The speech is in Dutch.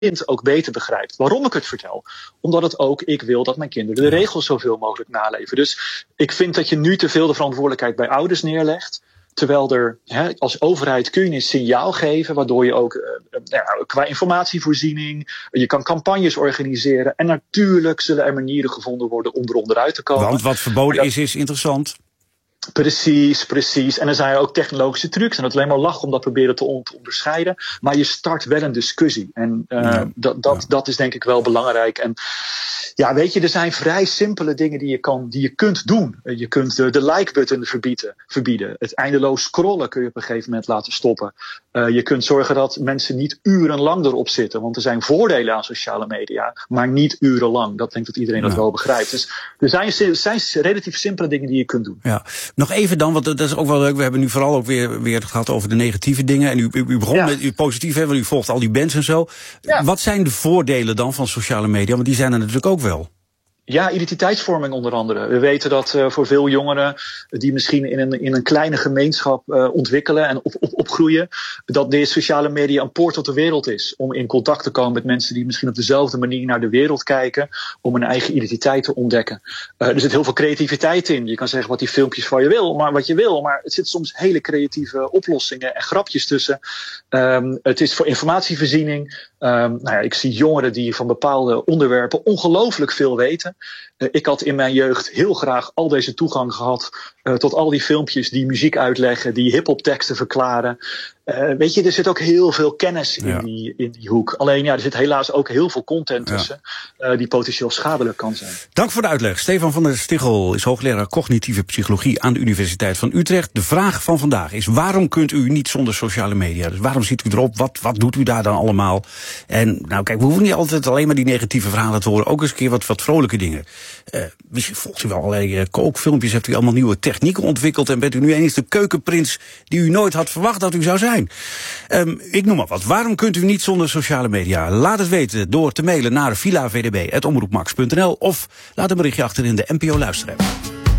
kind ook beter begrijpt waarom ik het vertel. Omdat het ook, ik wil dat mijn kinderen de regels zoveel mogelijk naleven. Dus ik vind dat je nu te veel de verantwoordelijkheid bij ouders neerlegt. Terwijl er als overheid kun je een signaal geven, waardoor je ook qua informatievoorziening, je kan campagnes organiseren. En natuurlijk zullen er manieren gevonden worden om eronderuit te komen. Want wat verboden is interessant. Precies. En er zijn ook technologische trucs. En dat is alleen maar lachen om dat proberen te onderscheiden. Maar je start wel een discussie. En dat is denk ik wel belangrijk. En ja, weet je, er zijn vrij simpele dingen die je kunt doen. Je kunt de like-button verbieden. Het eindeloos scrollen kun je op een gegeven moment laten stoppen. Je kunt zorgen dat mensen niet urenlang erop zitten. Want er zijn voordelen aan sociale media, maar niet urenlang. Dat denk ik dat iedereen dat wel begrijpt. Dus er zijn relatief simpele dingen die je kunt doen. Ja. Nog even dan, want dat is ook wel leuk. We hebben nu vooral ook weer het gehad over de negatieve dingen. En u begon met uw positieve, want u volgt al die bands en zo. Ja. Wat zijn de voordelen dan van sociale media? Want die zijn er natuurlijk ook wel. Ja, identiteitsvorming onder andere. We weten dat voor veel jongeren die misschien in een kleine gemeenschap ontwikkelen en opgroeien, dat deze sociale media een poort tot de wereld is. Om in contact te komen met mensen die misschien op dezelfde manier naar de wereld kijken, om een eigen identiteit te ontdekken. Er zit heel veel creativiteit in. Je kan zeggen wat die filmpjes van je wil, maar het zit soms hele creatieve oplossingen en grapjes tussen. Het is voor informatievoorziening. Ik zie jongeren die van bepaalde onderwerpen ongelooflijk veel weten. Ik had in mijn jeugd heel graag al deze toegang gehad tot al die filmpjes die muziek uitleggen, die hip-hop teksten verklaren. Weet je, er zit ook heel veel kennis in die hoek. Alleen er zit helaas ook heel veel content tussen die potentieel schadelijk kan zijn. Dank voor de uitleg. Stefan van der Stichel is hoogleraar cognitieve psychologie aan de Universiteit van Utrecht. De vraag van vandaag is: waarom kunt u niet zonder sociale media? Dus waarom ziet u erop? Wat doet u daar dan allemaal? En nou kijk, we hoeven niet altijd alleen maar die negatieve verhalen te horen. Ook eens een keer wat vrolijke dingen. Misschien volgt u wel allerlei kookfilmpjes, heeft u allemaal nieuwe technieken ontwikkeld en bent u nu ineens de keukenprins die u nooit had verwacht dat u zou zijn. Ik noem maar wat. Waarom kunt u niet zonder sociale media? Laat het weten door te mailen naar villavdb@omroepmax.nl of laat een berichtje achter in de NPO Luisterapp.